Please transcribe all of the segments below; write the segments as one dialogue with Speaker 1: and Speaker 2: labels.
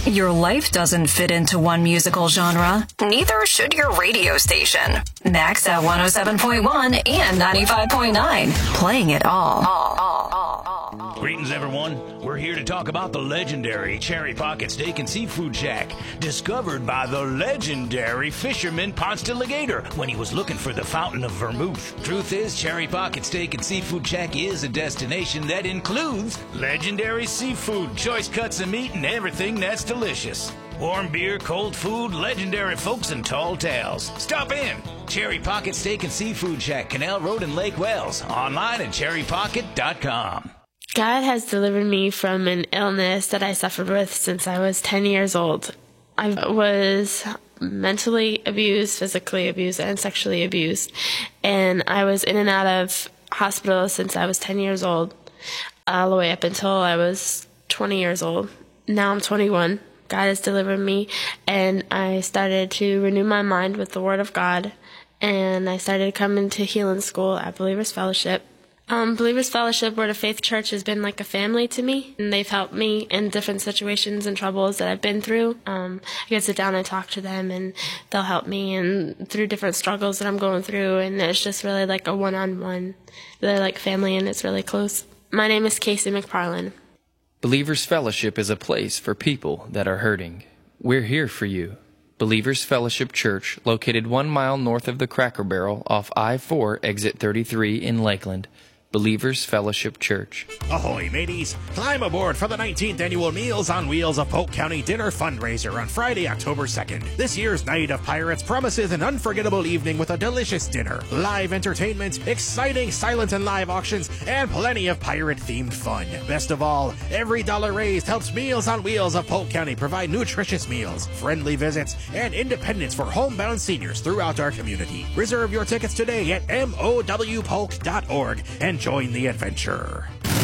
Speaker 1: Your life doesn't fit into one musical genre. Neither should your radio station. Max at 107.1 and 95.9. Playing it all.
Speaker 2: Greetings, everyone. We're here to talk about the legendary Cherry Pocket Steak and Seafood Shack, discovered by the legendary fisherman Ponce de Legator when he was looking for the fountain of vermouth. Truth is, Cherry Pocket Steak and Seafood Shack is a destination that includes legendary seafood, choice cuts of meat, and everything that's delicious. Warm beer, cold food, legendary folks, and tall tales. Stop in. Cherry Pocket Steak and Seafood Shack, Canal Road in Lake Wells. Online at cherrypocket.com.
Speaker 3: God has delivered me from an illness that I suffered with since I was 10 years old. I was mentally abused, physically abused, and sexually abused. And I was in and out of hospital since I was 10 years old, all the way up until I was 20 years old. Now I'm 21. God has delivered me, and I started to renew my mind with the Word of God, and I started coming to healing school at Believers Fellowship. Believers Fellowship, Word of Faith Church, has been like a family to me, and they've helped me in different situations and troubles that I've been through. I get to sit down and talk to them, and they'll help me and through different struggles that I'm going through, and it's just really like a one-on-one. They're like family, and it's really close. My name is Casey McFarland.
Speaker 4: Believers Fellowship is a place for people that are hurting. We're here for you. Believers Fellowship Church, located 1 mile north of the Cracker Barrel off I-4, exit 33 in Lakeland. Believers Fellowship Church.
Speaker 5: Ahoy, mateys! Climb aboard for the 19th annual Meals on Wheels of Polk County Dinner fundraiser on Friday, October 2nd. This year's Night of Pirates promises an unforgettable evening with a delicious dinner, live entertainment, exciting silent and live auctions, and plenty of pirate-themed fun. Best of all, every dollar raised helps Meals on Wheels of Polk County provide nutritious meals, friendly visits, and independence for homebound seniors throughout our community. Reserve your tickets today at mowpolk.org and join the adventure.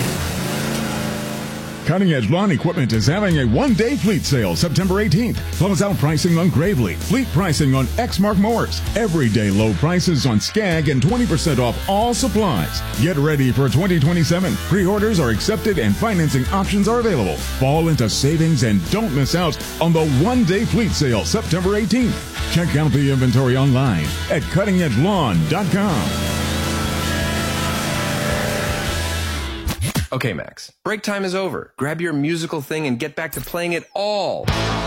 Speaker 6: Cutting Edge Lawn Equipment is having a one-day fleet sale September 18th. Close-out pricing on Gravely, fleet pricing on Exmark mowers, everyday low prices on Skag, and 20% off all supplies. Get ready for 2027. Pre-orders are accepted and financing options are available. Fall into savings and don't miss out on the one-day fleet sale September 18th. Check out the inventory online at cuttingedgelawn.com.
Speaker 7: Okay, Max, break time is over. Grab your musical thing and get back to playing it all.